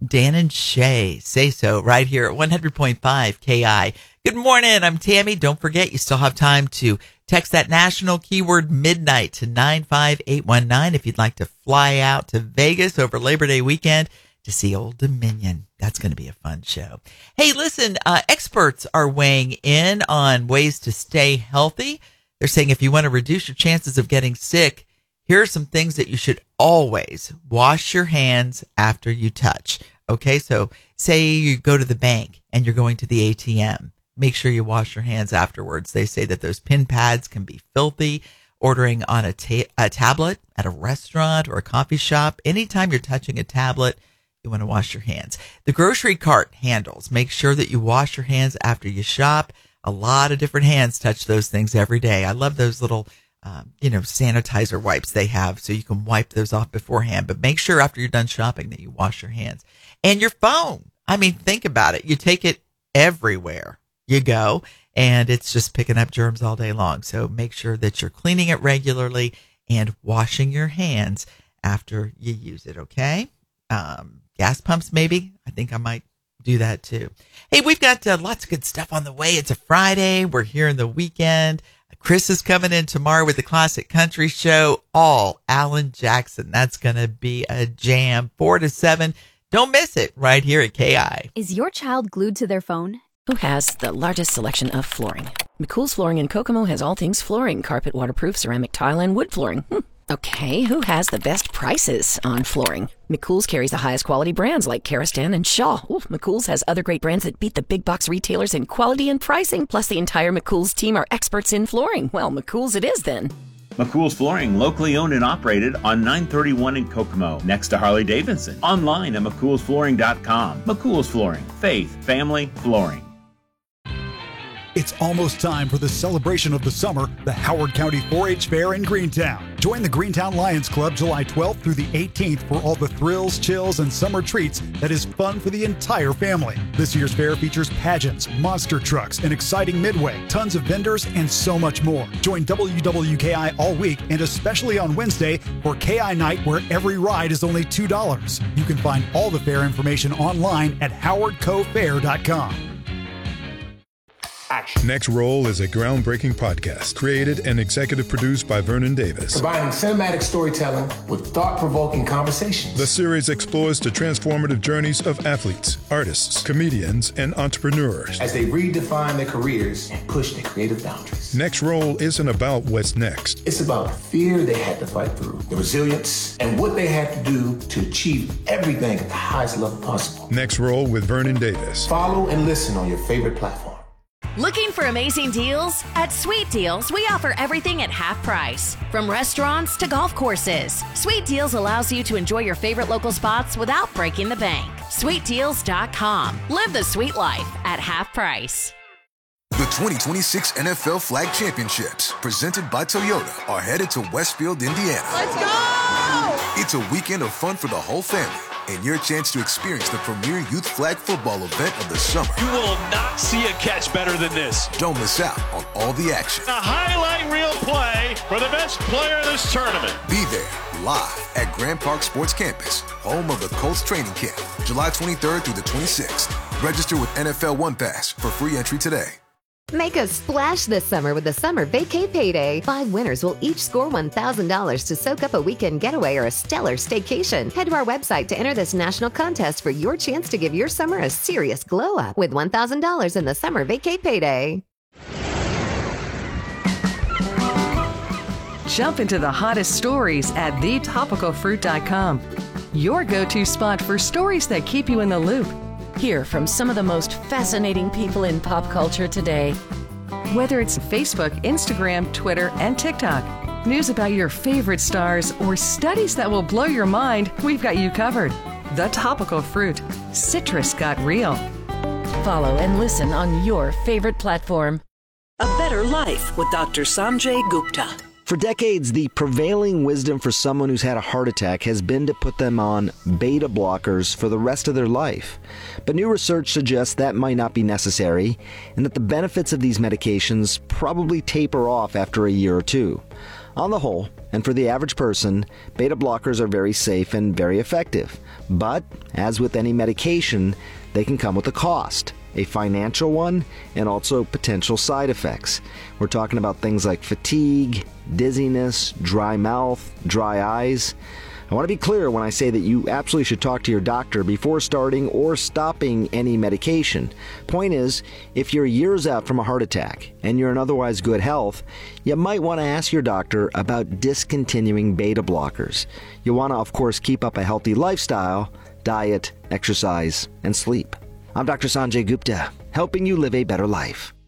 Dan and Shay. Say so right here at 100.5 KI. Good morning. I'm Tammy. Don't forget, you still have time to text that national keyword midnight to 95819 if you'd like to fly out to Vegas over Labor Day weekend to see Old Dominion. That's going to be a fun show. Hey, listen, experts are weighing in on ways to stay healthy. They're saying if you want to reduce your chances of getting sick, here are some things that you should always wash your hands after you touch. Okay, so say you go to the bank and you're going to the ATM. Make sure you wash your hands afterwards. They say that those pin pads can be filthy. Ordering on a tablet at a restaurant or a coffee shop, anytime you're touching a tablet, you want to wash your hands. The grocery cart handles, make sure that you wash your hands after you shop. A lot of different hands touch those things every day. I love those little, sanitizer wipes they have so you can wipe those off beforehand. But make sure after you're done shopping that you wash your hands. And your phone. I mean, think about it. You take it everywhere you go, and it's just picking up germs all day long. So make sure that you're cleaning it regularly and washing your hands after you use it, okay? Gas pumps, maybe. I think I might do that too. Hey, we've got lots of good stuff on the way. It's a Friday. We're here in the weekend. Chris is coming in tomorrow with the Classic Country Show. All Alan Jackson. That's going to be a jam. 4 to 7. Don't miss it right here at KI. Is your child glued to their phone? Who has the largest selection of flooring? McCool's Flooring in Kokomo has all things flooring, carpet, waterproof, ceramic tile, and wood flooring. Okay, who has the best prices on flooring? McCool's carries the highest quality brands like Karastan and Shaw. Ooh, McCool's has other great brands that beat the big box retailers in quality and pricing. Plus, the entire McCool's team are experts in flooring. Well, McCool's it is then. McCool's Flooring, locally owned and operated on 931 in Kokomo, next to Harley-Davidson. Online at McCoolsFlooring.com. McCool's Flooring, faith, family, flooring. It's almost time for the celebration of the summer, the Howard County 4-H Fair in Greentown. Join the Greentown Lions Club July 12th through the 18th for all the thrills, chills, and summer treats that is fun for the entire family. This year's fair features pageants, monster trucks, an exciting midway, tons of vendors, and so much more. Join WWKI all week and especially on Wednesday for KI Night, where every ride is only $2. You can find all the fair information online at howardcofair.com. Action. Next Roll is a groundbreaking podcast created and executive produced by Vernon Davis. Combining cinematic storytelling with thought-provoking conversations. The series explores the transformative journeys of athletes, artists, comedians, and entrepreneurs as they redefine their careers and push their creative boundaries. Next Roll isn't about what's next. It's about the fear they had to fight through, the resilience, and what they had to do to achieve everything at the highest level possible. Next Roll with Vernon Davis. Follow and listen on your favorite platform. Looking for amazing deals? At Sweet Deals, we offer everything at half price. From restaurants to golf courses, Sweet Deals allows you to enjoy your favorite local spots without breaking the bank. SweetDeals.com. Live the sweet life at half price. The 2026 NFL Flag Championships, presented by Toyota, are headed to Westfield, Indiana. Let's go! It's a weekend of fun for the whole family, and your chance to experience the premier youth flag football event of the summer. You will not see a catch better than this. Don't miss out on all the action. A highlight reel play for the best player of this tournament. Be there live at Grand Park Sports Campus, home of the Colts training camp, July 23rd through the 26th. Register with NFL One Pass for free entry today. Make a splash this summer with the Summer Vacay Payday. 5 winners will each score $1,000 to soak up a weekend getaway or a stellar staycation. Head to our website to enter this national contest for your chance to give your summer a serious glow up with $1,000 in the Summer Vacay Payday. Jump into the hottest stories at thetopicalfruit.com. Your go-to spot for stories that keep you in the loop. Hear from some of the most fascinating people in pop culture today. Whether it's Facebook, Instagram, Twitter, and TikTok, news about your favorite stars, or studies that will blow your mind, we've got you covered. The Topical Fruit. Citrus got real. Follow and listen on your favorite platform. A Better Life with Dr. Sanjay Gupta. For decades, the prevailing wisdom for someone who's had a heart attack has been to put them on beta blockers for the rest of their life. But new research suggests that might not be necessary, and that the benefits of these medications probably taper off after a year or two. On the whole, and for the average person, beta blockers are very safe and very effective. But, as with any medication, they can come with a cost, a financial one, and also potential side effects. We're talking about things like fatigue, dizziness, dry mouth, dry eyes. I want to be clear when I say that you absolutely should talk to your doctor before starting or stopping any medication. Point is, if you're years out from a heart attack and you're in otherwise good health, you might want to ask your doctor about discontinuing beta blockers. You want to, of course, keep up a healthy lifestyle, diet, exercise, and sleep. I'm Dr. Sanjay Gupta, helping you live a better life.